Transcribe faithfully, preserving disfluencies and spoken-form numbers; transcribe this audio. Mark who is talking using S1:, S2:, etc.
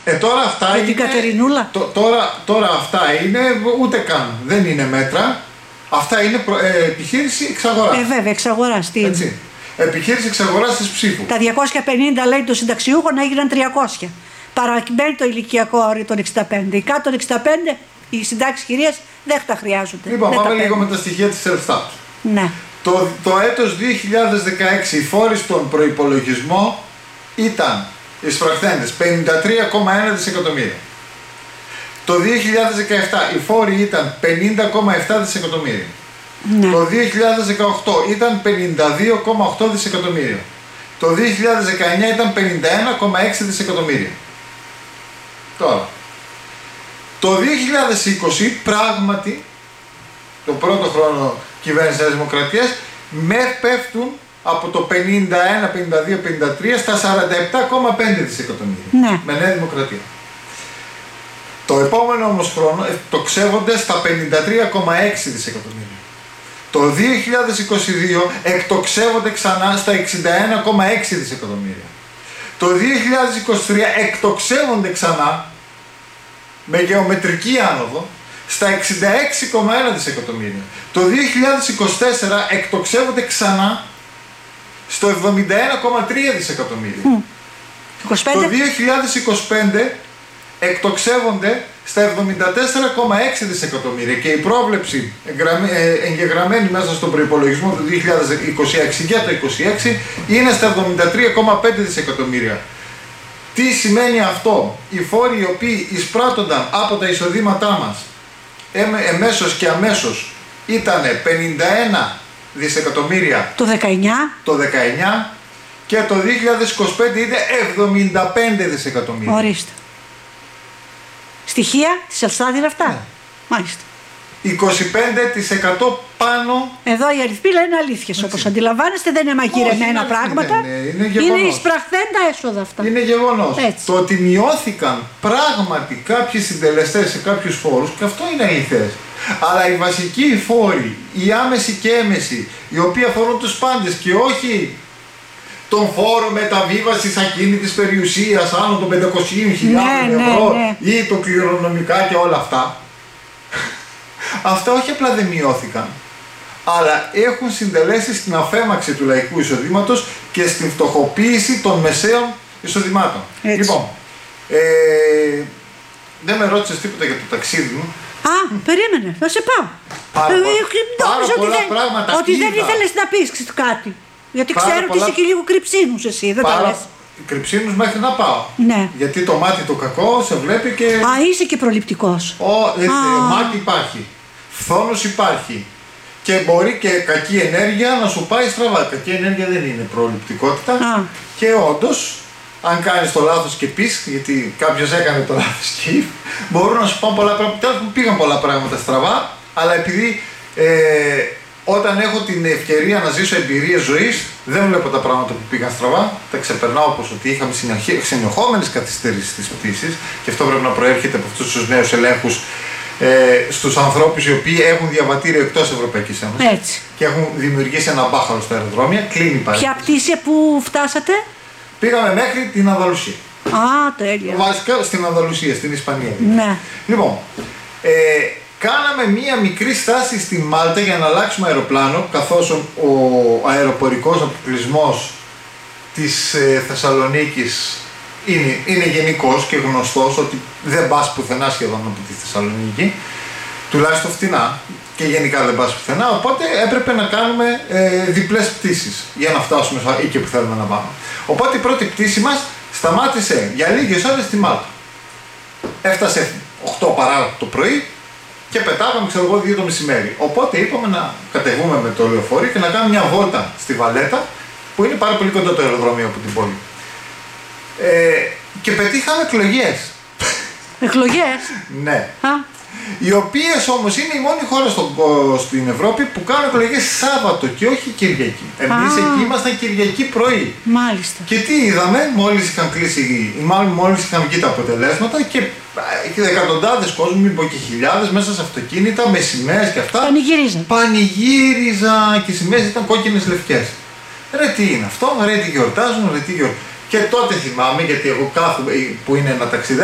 S1: Ε, τώρα αυτά
S2: Για
S1: είναι,
S2: την Κατερινούλα.
S1: τ, τώρα, τώρα αυτά είναι ούτε καν. Δεν είναι μέτρα. Αυτά είναι προ, ε, επιχείρηση εξαγοράς.
S2: Ε, βέβαια, εξαγοράς. Τι είναι.
S1: Έτσι. Επιχείρηση εξαγοράς της ψήφου.
S2: Τα διακόσια πενήντα λέει το συνταξιούχο να έγιναν τριακόσια. Παραμένει το ηλικιακό όριο των εξήντα πέντε. Οι κάτω των εξήντα πέντε, οι συντάξεις κυρίας δεν τα χρειάζονται.
S1: Λοιπόν,
S2: δεν
S1: πάμε
S2: τα
S1: λίγο
S2: παίρνουν.
S1: με τα στοιχεία της Ελστάτ.
S2: Ναι.
S1: Το, το έτος δύο χιλιάδες δεκαέξι οι φόροι στον προϋπολογισμό ήταν εισφραχθέντες πενήντα τρία κόμμα ένα δισεκατομμύρια. Το δύο χιλιάδες δεκαεπτά οι φόροι ήταν πενήντα κόμμα επτά δισεκατομμύρια.
S2: Ναι.
S1: Το δύο χιλιάδες δεκαοκτώ ήταν πενήντα δύο κόμμα οκτώ δισεκατομμύρια. Το δύο χιλιάδες δεκαεννιά ήταν πενήντα ένα κόμμα έξι δισεκατομμύρια. Τώρα, το δύο χιλιάδες είκοσι πράγματι, το πρώτο χρόνο κυβέρνησης της Δημοκρατίας, με πέφτουν από το πενήντα ένα, πενήντα δύο, πενήντα τρία στα σαράντα επτά κόμμα πέντε δισεκατομμύρια.
S2: Ναι.
S1: Με Νέα Δημοκρατία. Το επόμενο όμως χρόνο εκτοξεύονται στα πενήντα τρία κόμμα έξι δισεκατομμύρια. Το δύο χιλιάδες είκοσι δύο εκτοξεύονται ξανά στα εξήντα ένα κόμμα έξι δισεκατομμύρια. Το δύο χιλιάδες είκοσι τρία εκτοξεύονται ξανά με γεωμετρική άνοδο στα εξήντα έξι κόμμα ένα δισεκατομμύρια. Το δύο χιλιάδες είκοσι τέσσερα εκτοξεύονται ξανά στο εβδομήντα ένα κόμμα τρία δισεκατομμύρια.
S2: Mm. είκοσι πέντε.
S1: Το δύο χιλιάδες είκοσι πέντε εκτοξεύονται στα εβδομήντα τέσσερα κόμμα έξι δισεκατομμύρια και η πρόβλεψη εγγεγραμμένη μέσα στον προϋπολογισμό του δύο χιλιάδες είκοσι έξι για το είκοσι έξι είναι στα εβδομήντα τρία κόμμα πέντε δισεκατομμύρια. Τι σημαίνει αυτό? Οι φόροι οι οποίοι εισπράττονταν από τα εισοδήματά μας εμέσως και αμέσως ήταν πενήντα ένα δισεκατομμύρια
S2: Το δεκαεννιά.
S1: το δεκαεννιά και το δύο χιλιάδες είκοσι πέντε είναι εβδομήντα πέντε δισεκατομμύρια.
S2: Ορίστε. Στοιχεία της Ελστάτ είναι αυτά.
S1: Ναι.
S2: Μάλιστα.
S1: είκοσι πέντε τοις εκατό πάνω.
S2: Εδώ οι αριθμοί λένε αλήθειες. Όπως αντιλαμβάνεστε, δεν είναι μαγειρεμένα
S1: Όχι,
S2: πράγματα.
S1: είναι, είναι, είναι
S2: είναι
S1: γεγονός.
S2: εισπραχθέντα έσοδα αυτά.
S1: Είναι γεγονός.
S2: Έτσι.
S1: Το ότι μειώθηκαν πράγματι κάποιοι συντελεστές σε κάποιους φόρους, και αυτό είναι αληθές. Αλλά οι βασικοί φόροι, οι άμεση και έμεση, οι οποίοι αφορούν τους πάντες και όχι τον φόρο μεταβίβασης ακίνητης περιουσίας άνω των πεντακόσιες χιλιάδες
S2: ναι,
S1: ευρώ
S2: ναι, ναι.
S1: ή το κληρονομικά και όλα αυτά. Αυτά όχι απλά δεν μειώθηκαν, αλλά έχουν συντελέσει στην αφέμαξη του λαϊκού εισοδήματος και στην φτωχοποίηση των μεσαίων εισοδημάτων.
S2: Έτσι.
S1: Λοιπόν, ε, δεν με ρώτησες τίποτα για το ταξίδι μου.
S2: Α, περίμενε, θα σε πάω.
S1: Πάρα
S2: Ε,
S1: πο-
S2: νόμιζα
S1: πάρα
S2: ότι
S1: πολλά
S2: δεν-
S1: πράγματα
S2: Ότι δεν
S1: είδα.
S2: ήθελες να πεις κάτι. Γιατί
S1: Πάρα
S2: ξέρω ότι
S1: πολλά-
S2: είσαι και λίγο κρυψίνους εσύ, δεν τα λες.
S1: Κρυψίνους μέχρι να πάω.
S2: Ναι.
S1: Γιατί το μάτι το κακό σε βλέπει και...
S2: Α, είσαι και προληπτικός.
S1: Ο, ε, ε,
S2: Α.
S1: μάτι υπάρχει. Φθόνος υπάρχει. Και μπορεί και κακή ενέργεια να σου πάει στραβά. Κακή ενέργεια δεν είναι προληπτικότητα.
S2: Α.
S1: Και όντως, αν κάνεις το λάθος και πεις, γιατί κάποιος έκανε το λάθος και είπε, μπορούν να σου πάνε πολλά πράγματα. Τέλος πάντων, πήγαν πολλά πράγματα στραβά, αλλά επειδή ε, όταν έχω την ευκαιρία να ζήσω εμπειρίες ζωής, δεν βλέπω τα πράγματα που πήγαν στραβά. Τα ξεπερνάω, όπως ότι είχαμε συνεχόμενες καθυστερήσεις της πτήσης, και αυτό πρέπει να προέρχεται από αυτούς τους νέους ελέγχους ε, στους ανθρώπους οι οποίοι έχουν διαβατήριο εκτός Ευρωπαϊκής Ένωσης
S2: Έτσι.
S1: και έχουν δημιουργήσει ένα μπάχαλο στα αεροδρόμια. Κλείνει πάλι.
S2: Ποια πτήση που φτάσατε?
S1: Πήγαμε μέχρι την Ανδαλουσία.
S2: Α, τέλεια.
S1: Βασικά στην Ανδαλουσία, στην Ισπανία.
S2: Ναι.
S1: Λοιπόν, ε, κάναμε μία μικρή στάση στη Μάλτα για να αλλάξουμε αεροπλάνο, καθώς ο, ο αεροπορικός αποκλεισμός της ε, Θεσσαλονίκης είναι, είναι γενικός και γνωστός, ότι δεν πας πουθενά σχεδόν από τη Θεσσαλονίκη, τουλάχιστον φτηνά, και γενικά δεν πας πουθενά, οπότε έπρεπε να κάνουμε ε, διπλές πτήσεις για να φτάσουμε εκεί που θέλουμε να πάμε. Οπότε η πρώτη πτήση μας σταμάτησε για λίγες ώρες στη Μάλτα. Έφτασε οκτώ παρά το πρωί και πετάγαμε, ξέρω εγώ, δύο το μεσημέρι. Οπότε είπαμε να κατεβούμε με το λεωφορείο και να κάνουμε μια βόλτα στη Βαλέτα, που είναι πάρα πολύ κοντά το αεροδρόμιο από την πόλη. Ε, και πετύχαμε εκλογές.
S2: Εκλογές.
S1: Ναι.
S2: Α,
S1: Οι οποίες όμως είναι η μόνη χώρα στον, στην Ευρώπη που κάνουν εκλογές Σάββατο και όχι Κυριακή. Εμείς
S2: Α.
S1: εκεί ήμασταν Κυριακή πρωί.
S2: μάλιστα.
S1: Και τι είδαμε, μόλις είχαν κλείσει, ή μάλλον μόλις είχαν βγει τα αποτελέσματα και, και εκατοντάδες κόσμοι, μην πω και χιλιάδες, μέσα σε αυτοκίνητα, με σημαίες και αυτά.
S2: Πανηγυρίζαν.
S1: Πανηγύριζαν και οι σημαίες ήταν κόκκινες λευκές. Ρε τι είναι αυτό, ρε τι γιορτάζουν, ρε τι γιορτάζουν. Και τότε θυμάμαι, γιατί εγώ κάθομαι που είναι ένα ταξίδι.